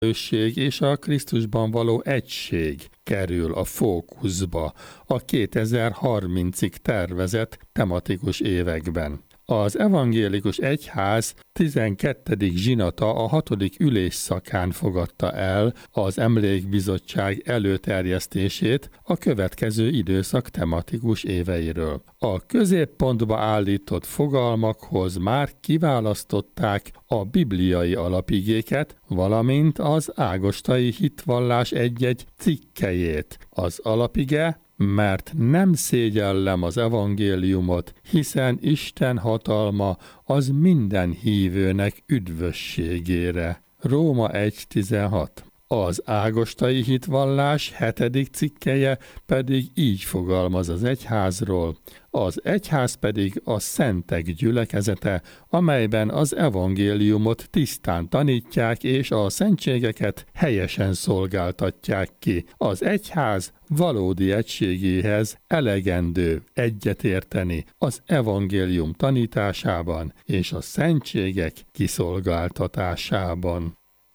felelősség és a Krisztusban való egység kerül a fókuszba a 2030-ig tervezett tematikus években. Az evangélikus egyház 12. zsinata a 6. ülésszakán fogadta el az Emlékbizottság előterjesztését a következő időszak tematikus éveiről. A középpontba állított fogalmakhoz már kiválasztották a bibliai alapigéket, valamint az ágostai hitvallás egy-egy cikkelyét. Az alapige: mert nem szégyellem az evangéliumot, hiszen Isten hatalma az minden hívőnek üdvösségére. Róma 1.16. Az ágostai hitvallás 7. cikkelye pedig így fogalmaz az egyházról: az egyház pedig a szentek gyülekezete, amelyben az evangéliumot tisztán tanítják és a szentségeket helyesen szolgáltatják ki. Az egyház valódi egységéhez elegendő egyetérteni az evangélium tanításában és a szentségek kiszolgáltatásában.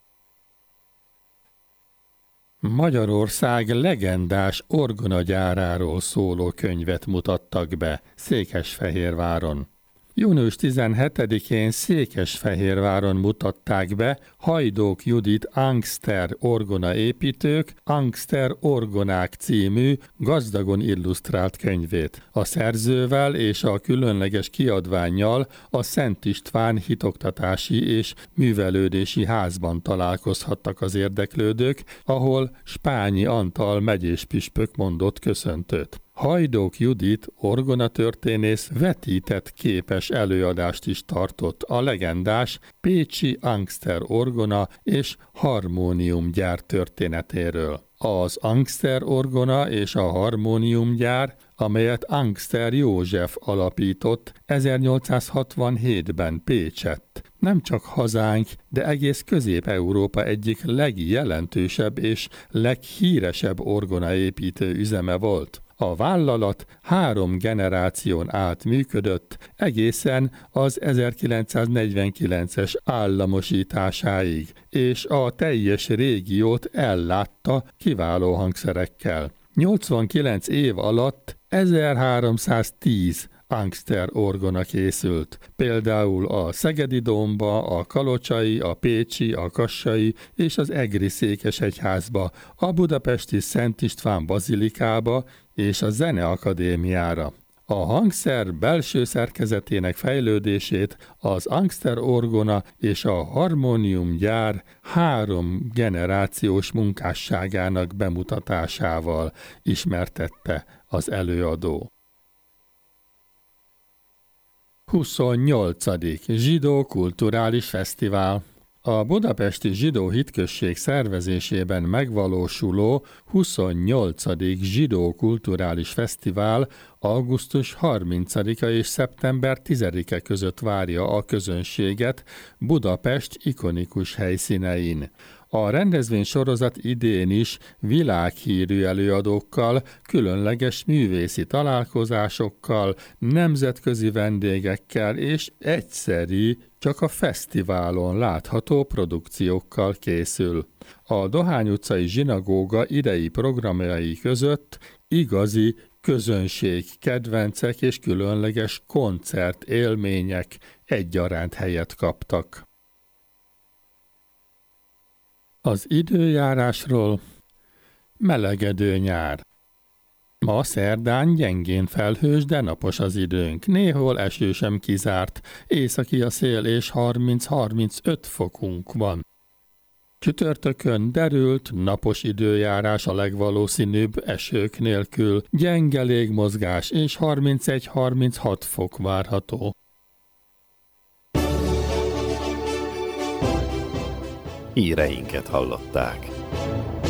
Magyarország legendás orgonagyáráról szóló könyvet mutattak be Székesfehérváron. Június 17-én Székesfehérváron mutatták be Hajdók Judit Angster orgonaépítők Angster orgonák című gazdagon illusztrált könyvét. A szerzővel és a különleges kiadvánnyal a Szent István hitoktatási és művelődési házban találkozhattak az érdeklődők, ahol Spányi Antal megyéspüspök mondott köszöntőt. Hajdók Judit orgonatörténész vetített képes előadást is tartott a legendás pécsi Angster orgona és harmóniumgyár történetéről. Az Angster orgona és a harmóniumgyár, amelyet Angster József alapított 1867-ben Pécsett, nem csak hazánk, de egész Közép-Európa egyik legjelentősebb és leghíresebb orgonaépítő üzeme volt. A vállalat 3 generáción át működött, egészen az 1949-es államosításáig, és a teljes régiót ellátta kiváló hangszerekkel. 89 év alatt 1310 Angster orgona készült. Például a Szegedi Dómba, a Kalocsai, a Pécsi, a Kassai és az Egri székesegyházba, a budapesti Szent István bazilikába és a Zeneakadémiára. A hangszer belső szerkezetének fejlődését az Angster orgona és a harmóniumgyár 3 generációs munkásságának bemutatásával ismertette az előadó. 28. Zsidó Kulturális Fesztivál. A Budapesti Zsidó Hitközség szervezésében megvalósuló 28. Zsidó Kulturális Fesztivál augusztus 30-a és szeptember 10-e között várja a közönséget Budapest ikonikus helyszínein. A rendezvénysorozat idén is világhírű előadókkal, különleges művészi találkozásokkal, nemzetközi vendégekkel és egyszeri, csak a fesztiválon látható produkciókkal készül. A Dohány utcai zsinagóga idei programjai között igazi közönség kedvencek és különleges koncert élmények egyaránt helyet kaptak. Az időjárásról: melegedő nyár. Ma szerdán gyengén felhős, de napos az időnk. Néhol eső sem kizárt, északi a szél és 30-35 fokunk van. Csütörtökön derült, napos időjárás a legvalószínűbb, esők nélkül, gyenge légmozgás és 31-36 fok várható. Híreinket hallották.